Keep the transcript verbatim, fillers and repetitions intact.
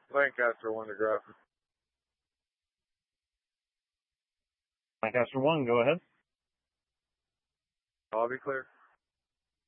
Lancaster one to Grafton. Lancaster one, go ahead. I'll be clear.